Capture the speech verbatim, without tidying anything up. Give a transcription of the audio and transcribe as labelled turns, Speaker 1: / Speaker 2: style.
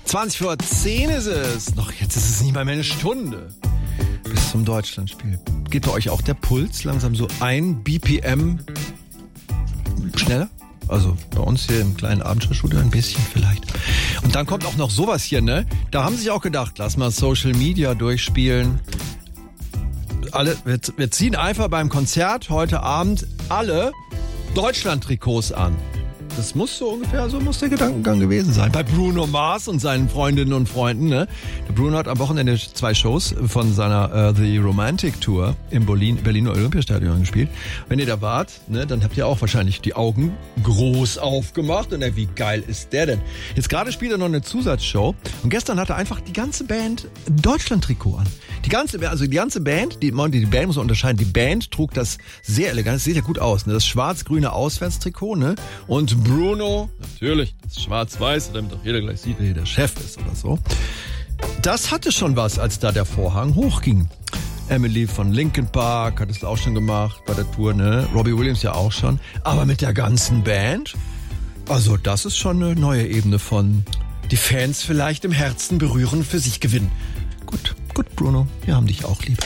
Speaker 1: zwanzig vor zehn ist es. Noch jetzt ist es nicht mal mehr eine Stunde. Bis zum Deutschlandspiel. Geht bei euch auch der Puls langsam so ein B P M schneller? Also bei uns hier im kleinen Abendschulstudio ein bisschen vielleicht. Und dann kommt auch noch sowas hier, ne? Da haben sie sich auch gedacht, lass mal Social Media durchspielen. Alle, wir, wir ziehen einfach beim Konzert heute Abend alle Deutschland-Trikots an. Das muss so ungefähr, so muss der Gedankengang gewesen sein. Bei Bruno Mars und seinen Freundinnen und Freunden, ne? Der Bruno hat am Wochenende zwei Shows von seiner uh, The Romantic Tour im Berlin, Berliner Olympiastadion gespielt. Wenn ihr da wart, ne, dann habt ihr auch wahrscheinlich die Augen groß aufgemacht. Und wie geil ist der denn? Jetzt gerade spielt er noch eine Zusatzshow. Und gestern hatte einfach die ganze Band ein Deutschland-Trikot an. Die ganze, also die ganze Band, die, die Band muss man unterscheiden. Die Band trug das sehr elegant, das sieht ja gut aus, ne? Das schwarz-grüne Auswärtstrikot, ne? Und Bruno, natürlich, das schwarz-weiß, damit auch jeder gleich sieht, wer hier der Chef ist oder so. Das hatte schon was, als da der Vorhang hochging. Emily von Linkin Park hat es auch schon gemacht bei der Tour, ne? Robbie Williams ja auch schon. Aber mit der ganzen Band, also das ist schon eine neue Ebene von die Fans vielleicht im Herzen berühren, für sich gewinnen. Gut, gut, Bruno, wir haben dich auch lieb.